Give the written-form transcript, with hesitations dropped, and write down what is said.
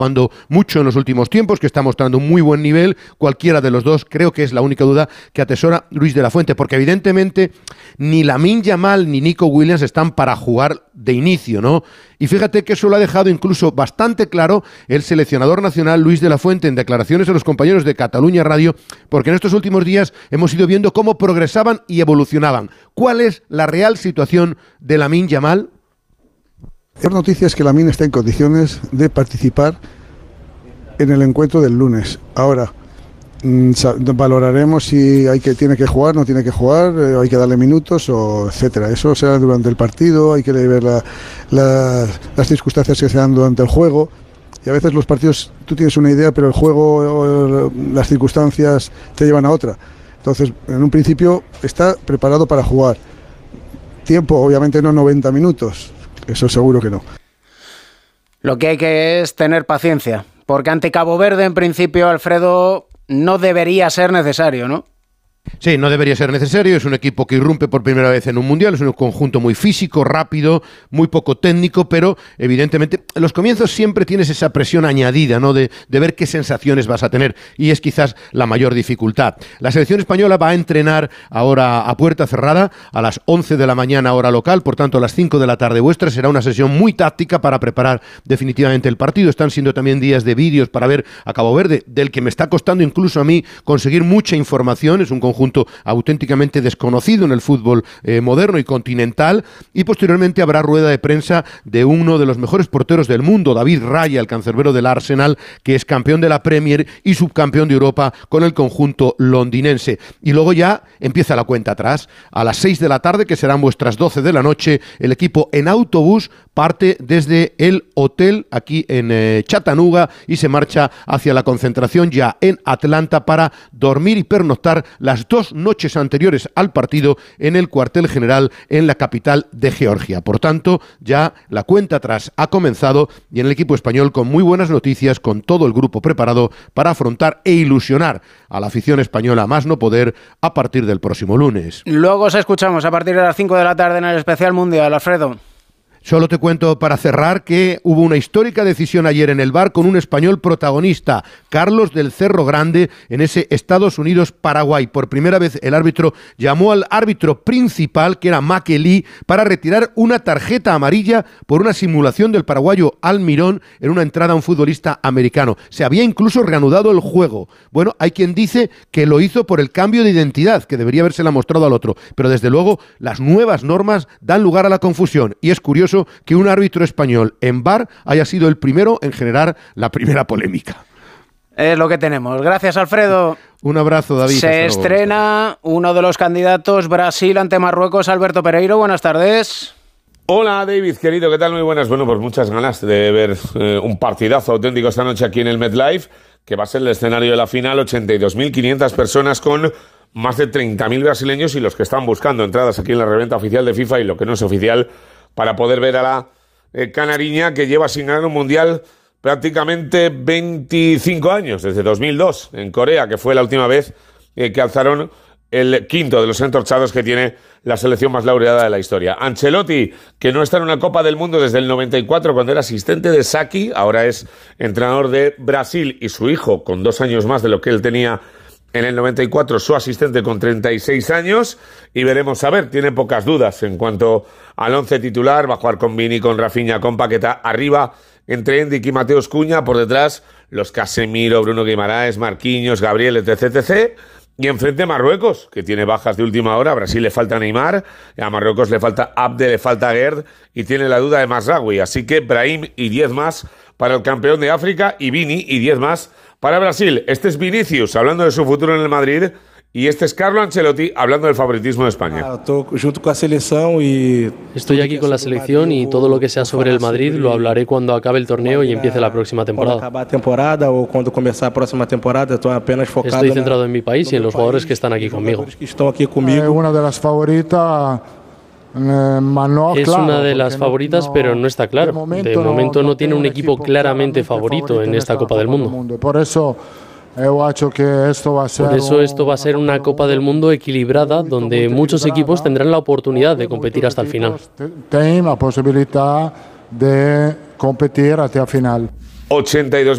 jugando mucho en los últimos tiempos, que está mostrando un muy buen nivel. Cualquiera de los dos creo que es la única duda que atesora Luis de la Fuente, porque evidentemente ni Lamine Yamal ni Nico Williams están para jugar de inicio, ¿no? Y fíjate que eso lo ha dejado incluso bastante claro el seleccionador nacional Luis de la Fuente en declaraciones a los compañeros de Cataluña Radio, porque en estos últimos días hemos ido viendo cómo progresaban y evolucionaban. ¿Cuál es la real situación de Lamine Yamal? La noticia es que Lamine está en condiciones de participar en el encuentro del lunes. Ahora, valoraremos si tiene que jugar, no tiene que jugar, hay que darle minutos, o etcétera. Eso será durante el partido, hay que ver las circunstancias que se dan durante el juego. Y a veces los partidos, tú tienes una idea, pero el juego, las circunstancias te llevan a otra. Entonces, en un principio, está preparado para jugar. Tiempo, obviamente no 90 minutos. Eso seguro que no. Lo que hay que es tener paciencia, porque ante Cabo Verde, en principio, Alfredo, no debería ser necesario, ¿no? Sí, no debería ser necesario, es un equipo que irrumpe por primera vez en un mundial, es un conjunto muy físico, rápido, muy poco técnico, pero evidentemente en los comienzos siempre tienes esa presión añadida, ¿no? De ver qué sensaciones vas a tener, y es quizás la mayor dificultad. La selección española va a entrenar ahora a puerta cerrada a las 11 de la mañana hora local, por tanto a las 5 de la tarde vuestra. Será una sesión muy táctica para preparar definitivamente el partido. Están siendo también días de vídeos para ver a Cabo Verde, del que me está costando incluso a mí conseguir mucha información. Es un conjunto auténticamente desconocido en el fútbol moderno y continental, y posteriormente habrá rueda de prensa de uno de los mejores porteros del mundo, David Raya, el cancerbero del Arsenal, que es campeón de la Premier y subcampeón de Europa con el conjunto londinense. Y luego ya empieza la cuenta atrás. A las 6 de la tarde, que serán vuestras 12 de la noche, el equipo en autobús parte desde el hotel aquí en Chattanooga y se marcha hacia la concentración ya en Atlanta para dormir y pernoctar las 2 noches anteriores al partido en el cuartel general en la capital de Georgia. Por tanto, ya la cuenta atrás ha comenzado, y en el equipo español con muy buenas noticias, con todo el grupo preparado para afrontar e ilusionar a la afición española más no poder a partir del próximo lunes. Luego os escuchamos a partir de las 5 de la tarde en el especial mundial, Alfredo. Solo te cuento para cerrar que hubo una histórica decisión ayer en el VAR con un español protagonista, Carlos del Cerro Grande, en ese Estados Unidos-Paraguay. Por primera vez el árbitro llamó al árbitro principal, que era Maquelí, para retirar una tarjeta amarilla por una simulación del paraguayo Almirón en una entrada a un futbolista americano. Se había incluso reanudado el juego. Bueno, hay quien dice que lo hizo por el cambio de identidad, que debería habérsela mostrado al otro. Pero desde luego las nuevas normas dan lugar a la confusión, y es curioso que un árbitro español en VAR haya sido el primero en generar la primera polémica. Es lo que tenemos. Gracias, Alfredo. Un abrazo, David. Se estrena uno de los candidatos, Brasil ante Marruecos. Alberto Pereiro, buenas tardes. Hola, David, querido, ¿qué tal? Muy buenas. Bueno, pues muchas ganas de ver un partidazo auténtico esta noche aquí en el MetLife, que va a ser el escenario de la final. 82.500 personas con más de 30.000 brasileños y los que están buscando entradas aquí en la reventa oficial de FIFA y lo que no es oficial, para poder ver a la canariña, que lleva sin ganar un mundial prácticamente 25 años, desde 2002 en Corea, que fue la última vez que alzaron el quinto de los entorchados que tiene la selección más laureada de la historia. Ancelotti, que no está en una Copa del Mundo desde el 94, cuando era asistente de Saki, ahora es entrenador de Brasil, y su hijo, con 2 años más de lo que él tenía en el 94, su asistente con 36 años, y veremos a ver, tiene pocas dudas en cuanto al 11 titular. Va a jugar con Vini, con Rafinha, con Paquetá, arriba entre Endic y Mateus Cunha, por detrás los Casemiro, Bruno Guimaraes, Marquinhos, Gabriel, etc. Y enfrente Marruecos, que tiene bajas de última hora. A Brasil le falta Neymar, a Marruecos le falta Abde, le falta Gerd, y tiene la duda de Mazraoui. Así que Brahim y 10 más para el campeón de África, y Vini y 10 más para Brasil. Este es Vinicius hablando de su futuro en el Madrid, y este es Carlo Ancelotti hablando del favoritismo de España. Estoy aquí con la selección, y todo lo que sea sobre el Madrid lo hablaré cuando acabe el torneo y empiece la próxima temporada. Estoy centrado en mi país y en los jugadores que están aquí conmigo. Una de las favoritas. Es una de las favoritas, pero no está claro. De momento no tiene un equipo claramente favorito en esta Copa del Mundo. Por eso esto va a ser una Copa del Mundo equilibrada, donde muchos equipos tendrán la oportunidad de competir hasta el final. Tienen la posibilidad de competir hasta el final. 82